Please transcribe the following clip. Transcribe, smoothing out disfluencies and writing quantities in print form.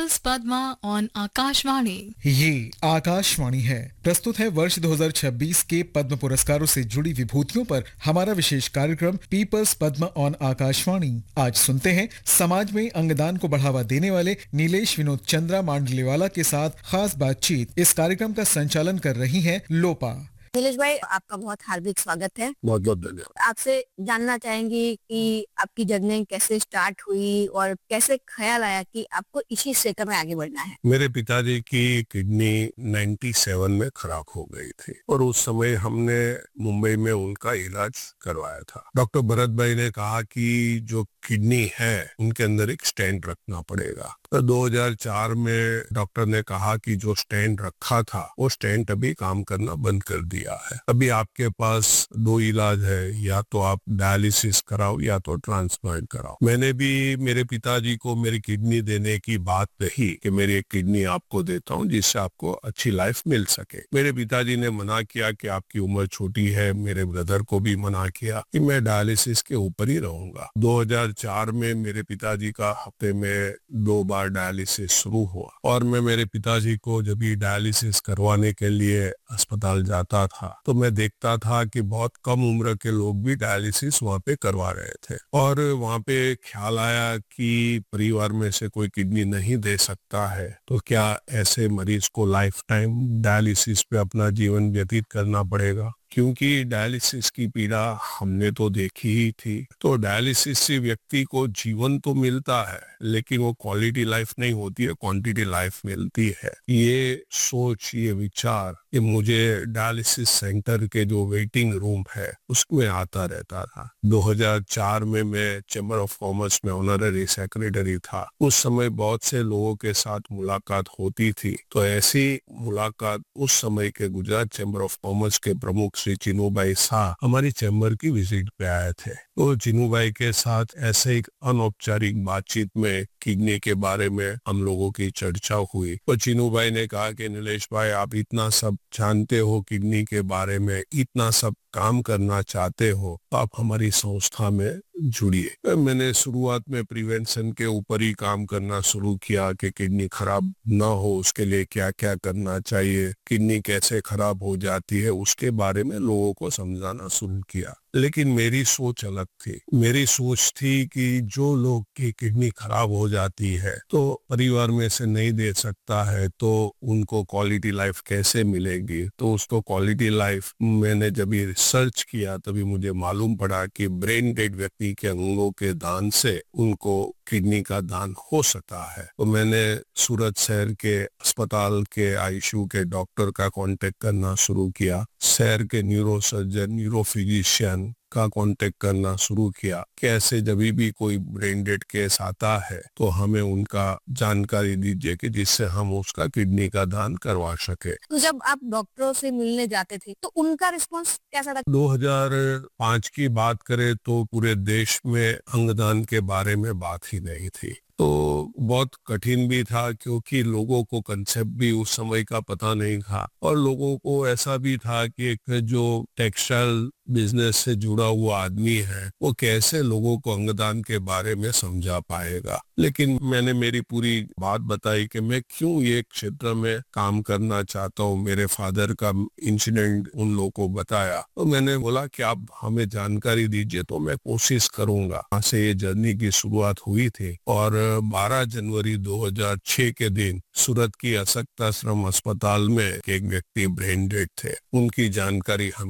Peoples Padma on Akashvani. ये आकाशवाणी है। प्रस्तुत है वर्ष 2026 के पद्म पुरस्कारों से जुड़ी विभूतियों पर हमारा विशेष कार्यक्रम पीपल्स पद्मा ऑन आकाशवाणी। आज सुनते हैं समाज में अंगदान को बढ़ावा देने वाले नीलेश विनोद चंद्रा मांडलेवाला के साथ खास बातचीत। इस कार्यक्रम का संचालन कर रही हैं लोपा। नीलेश भाई, आपका बहुत हार्दिक स्वागत है। बहुत बहुत धन्यवाद। आपसे जानना चाहेंगे कि आपकी जर्नी कैसे स्टार्ट हुई और कैसे ख्याल आया कि आपको इसी क्षेत्र में आगे बढ़ना है। मेरे पिताजी की किडनी 97 में खराब हो गई थी और उस समय हमने मुंबई में उनका इलाज करवाया था। डॉक्टर भरत भाई ने कहा कि जो किडनी है उनके अंदर एक स्टेंट रखना पड़ेगा। तो 2004 में डॉक्टर ने कहा कि जो स्टेंट रखा था वो स्टेंट अभी काम करना बंद कर दिया है। अभी आपके पास दो इलाज है, या तो आप डायलिसिस कराओ या तो ट्रांसप्लांट कराओ। मैंने भी मेरे पिताजी को मेरी किडनी देने की बात कही कि मेरी एक किडनी आपको देता हूँ जिससे आपको अच्छी लाइफ मिल सके। मेरे पिताजी ने मना किया कि आपकी उम्र छोटी है। मेरे ब्रदर को भी मना किया कि मैं डायलिसिस के ऊपर ही रहूंगा। 2004 में मेरे पिताजी का हफ्ते में 2 बार डायलिसिस शुरू हुआ और मैं मेरे पिताजी को जब भी डायलिसिस करवाने के लिए अस्पताल जाता था तो मैं देखता था कि बहुत कम उम्र के लोग भी डायलिसिस वहाँ पे करवा रहे थे। और वहाँ पे ख्याल आया कि परिवार में से कोई किडनी नहीं दे सकता है तो क्या ऐसे मरीज को लाइफ टाइम डायलिसिस पे अपना जीवन व्यतीत करना पड़ेगा, क्योंकि डायलिसिस की पीड़ा हमने तो देखी ही थी। तो डायलिसिस से व्यक्ति को जीवन तो मिलता है लेकिन वो क्वालिटी लाइफ नहीं होती है, क्वांटिटी लाइफ मिलती है। ये सोच, ये विचार कि मुझे डायलिसिस सेंटर के जो वेटिंग रूम है उसमें आता रहता था। 2004 में मैं चैम्बर ऑफ कॉमर्स में ऑनररी सेक्रेटरी था। उस समय बहुत से लोगों के साथ मुलाकात होती थी। तो ऐसी मुलाकात उस समय के गुजरात चैम्बर ऑफ कॉमर्स के प्रमुख श्री चिनूभाई शाह हमारी चैम्बर की विजिट पे आए थे। तो चिनूभाई के साथ ऐसे एक अनौपचारिक बातचीत में किडनी के बारे में हम लोगों की चर्चा हुई। और चिनूभाई ने कहा कि नीलेश भाई, आप इतना सब जानते हो किडनी के बारे में, इतना सब काम करना चाहते हो, तो आप हमारी संस्था में जुड़िए। मैंने शुरुआत में प्रिवेंशन के ऊपर ही काम करना शुरू किया कि किडनी खराब ना हो उसके लिए क्या क्या करना चाहिए, किडनी कैसे खराब हो जाती है उसके बारे में लोगों को समझाना शुरू किया। लेकिन मेरी सोच अलग थी। मेरी सोच थी कि जो लोग की किडनी खराब हो जाती है तो परिवार में से नहीं दे सकता है तो उनको क्वालिटी लाइफ कैसे मिलेगी। तो उसको क्वालिटी लाइफ मैंने जब ये रिसर्च किया तभी मुझे मालूम पड़ा कि ब्रेन डेड व्यक्ति के अंगों के दान से उनको किडनी का दान हो सकता है। तो मैंने सूरत शहर के अस्पताल के आईसीयू के डॉक्टर का कांटेक्ट करना शुरू किया। शहर के न्यूरोसर्जन, न्यूरोफिजिशियन का कांटेक्ट करना शुरू किया। कैसे जब भी कोई ब्रेन डेड केस आता है तो हमें उनका जानकारी दीजिए कि जिससे हम उसका किडनी का दान करवा सके। तो जब आप डॉक्टरों से मिलने जाते थे तो उनका रिस्पॉन्स कैसा था? 2005 की बात करें तो पूरे देश में अंगदान के बारे में बात ही नहीं थी। तो बहुत कठिन भी था क्योंकि लोगों को कंसेप्ट भी उस समय का पता नहीं था और लोगों को ऐसा भी था कि एक जो टेक्सटाइल बिजनेस से जुड़ा हुआ आदमी है वो कैसे लोगों को अंगदान के बारे में समझा पाएगा। लेकिन मैंने मेरी पूरी बात बताई कि मैं क्यों ये क्षेत्र में काम करना चाहता हूँ। मेरे फादर का इंसिडेंट उन लोगों को बताया तो मैंने बोला कि आप हमें जानकारी दीजिए तो मैं कोशिश करूंगा। वहाँ से ये जर्नी की शुरुआत हुई थी और 12 जनवरी 2006 के दिन सूरत की अशक्त आश्रम अस्पताल में एक व्यक्ति ब्रेन डेड थे। उनकी जानकारी हम